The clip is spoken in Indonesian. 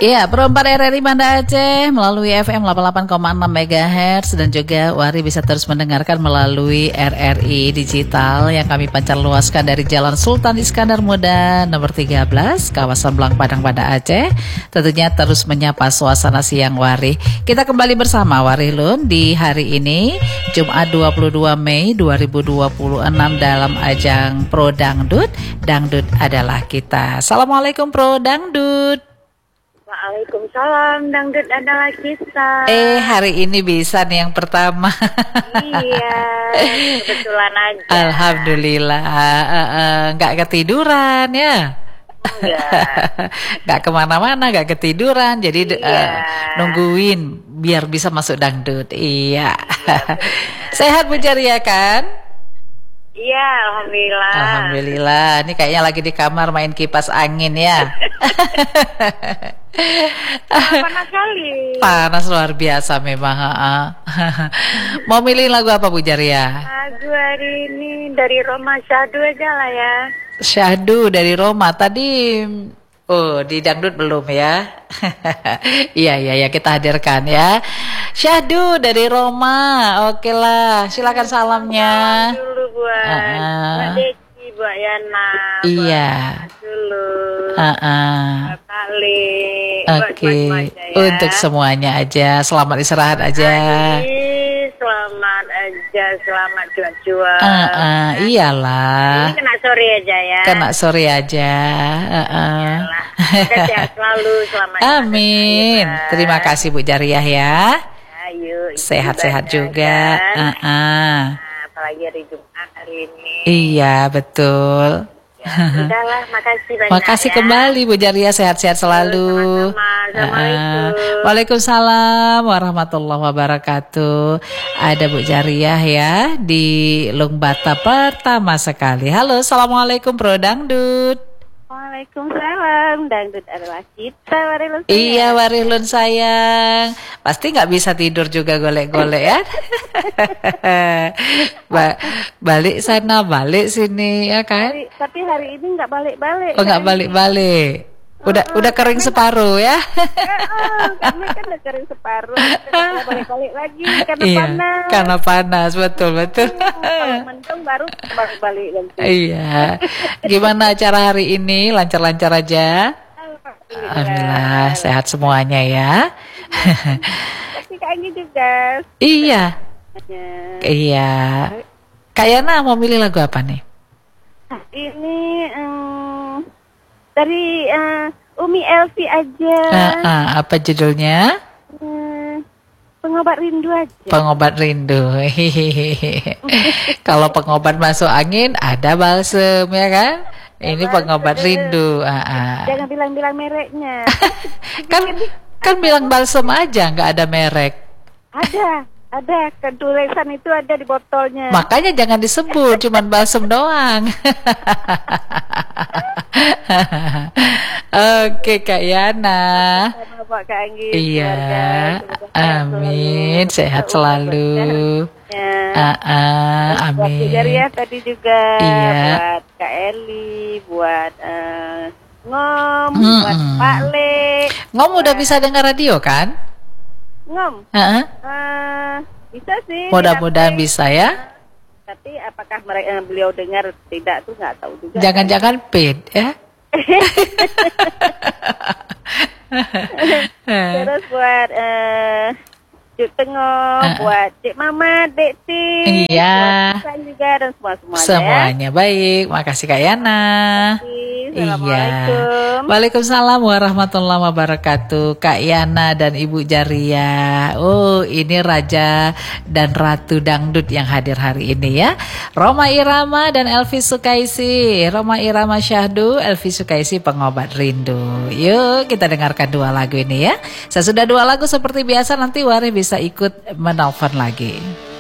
Iya, perempat RRI Banda Aceh melalui FM 88,6 MHz dan juga Wari bisa terus mendengarkan melalui RRI Digital yang kami pancar luaskan dari Jalan Sultan Iskandar Muda nomor 13, kawasan Belang Padang Banda Aceh. Tentunya terus menyapa suasana siang Wari. Kita kembali bersama Wari Lun di hari ini, Jumat 22 Mei 2026 dalam ajang Pro Dangdut. Dangdut adalah kita. Assalamualaikum Pro Dangdut. Waalaikumsalam, dangdut adalah kita. Hari ini bisa nih yang pertama. Iya, kebetulan aja. Alhamdulillah, nggak ketiduran ya? Nggak kemana-mana, nggak ketiduran. Jadi nungguin biar bisa masuk dangdut. Iya. Sehat Bu Jaria kan? Iya, alhamdulillah. Alhamdulillah. Ini kayaknya lagi di kamar main kipas angin ya. Panas sekali. Panas luar biasa memang. Mau milih lagu apa Bu Jaria? Lagu hari ini dari Roma Syahdu aja lah ya. Syahdu dari Roma. Tadi di dangdut belum ya? Iya kita hadirkan ya. Syahdu dari Roma. Oke lah, silakan salamnya. Dulu buat Mbak Deci, buat Yana. Iya. Dulu. Oke. Untuk semuanya aja. Selamat istirahat aja. Selamat aja, selamat jual-jual. Iyalah. Ini kena sore aja ya. Kena sore aja. Sehat selalu, selamat. Amin. Terima kasih Bu Jariah ya. Ayo. Sehat-sehat juga. Apalagi hari Jumat hari ini. Iya betul. Udahlah, makasih banyak. Makasih ya. Kembali Bu Jaria, sehat-sehat selalu. Assalamualaikum. Waalaikumsalam warahmatullahi wabarakatuh. Ada Bu Jariah ya di Lungbata pertama sekali. Halo, assalamualaikum Pro Dangdut. Waalaikumsalam, dangdut adalah kita, Warilun sayang. Iya Warilun sayang. Pasti nggak bisa tidur juga golek-golek ya. Balik sana, balik sini ya kan. Tapi hari ini nggak balik-balik. Oh nggak balik-balik. Udah kering separuh ya. Kami kan udah kering separuh. Kita balik-balik lagi karena panas. Karena panas, betul. Kalau mendung baru balik nanti. Iya. Gimana acara hari ini? Lancar-lancar aja? Alhamdulillah, sehat semuanya ya. Pasti kayaknya juga. Iya. Iya. Kak Yana mau milih lagu apa nih? Ini dari Umi Elvi aja. Apa judulnya? Pengobat rindu aja. Pengobat rindu. Kalau pengobat masuk angin ada balsem ya kan? Ini pengobat rindu. Jangan bilang-bilang mereknya. kan bilang balsem aja, nggak ada merek. Ada tulisan itu ada di botolnya. Makanya jangan disebut, cuman balsem doang. Oke Kak Yana. Pak Kak Anggi. Iya. Amin, sehat selalu. Amin. Buat Bu Jaria tadi juga. Iya. Buat Kak Eli, buat Ngom, buat Pak Le. Ngom udah bisa dengar radio kan? Ngom. Bisa sih. Mudah-mudahan bisa ya. Tapi apakah beliau dengar tidak tuh nggak tahu juga. Jangan-jangan paid ya. Terus buat Cuk Tengok, buat Cik Mama, Dek Ti, iya. buat juga dan semuanya. Semuanya baik, makasih Kak Yana. Assalamualaikum. Waalaikumsalam warahmatullahi wabarakatuh. Kak Yana dan Ibu Jaria. Ini Raja dan Ratu Dangdut yang hadir hari ini ya. Roma Irama dan Elvi Sukaisi. Roma Irama Syahdu, Elvi Sukaisi Pengobat Rindu. Yuk kita dengarkan dua lagu ini ya. Sesudah dua lagu seperti biasa nanti Wari bisa ikut menelpon lagi.